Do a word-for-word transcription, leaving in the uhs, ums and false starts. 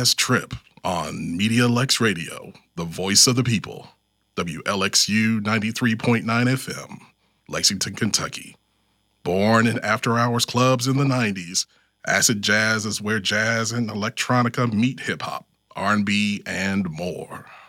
Jazz Trip on Media Lex Radio, the voice of the people, W L X U ninety-three point nine F M, Lexington, Kentucky. Born in after-hours clubs in the nineties, acid jazz is where jazz and electronica meet hip-hop, R and B, and more.